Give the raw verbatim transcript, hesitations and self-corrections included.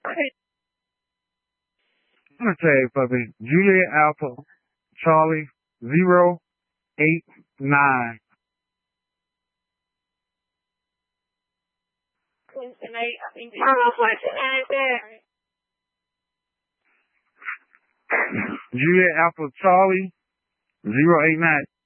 I'm gonna say for the Juliet Alpha Charlie zero eight nine. Juliet Alpha Charlie zero eight nine.